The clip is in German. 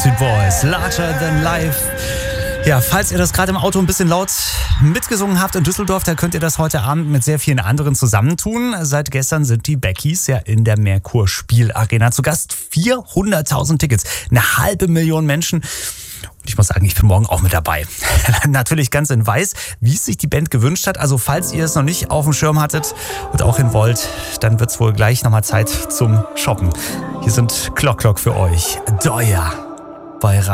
Backstreet Boys, Larger Than Life. Ja, falls ihr das gerade im Auto ein bisschen laut mitgesungen habt in Düsseldorf, dann könnt ihr das heute Abend mit sehr vielen anderen zusammentun. Seit gestern sind die Beckies ja in der Merkur Spielarena zu Gast. 400.000 Tickets, 500.000 Menschen. Und ich muss sagen, ich bin morgen auch mit dabei. Natürlich ganz in weiß, wie es sich die Band gewünscht hat. Also falls ihr es noch nicht auf dem Schirm hattet und auch hin wollt, dann wird es wohl gleich nochmal Zeit zum Shoppen. Hier sind Clock für euch. Doja bei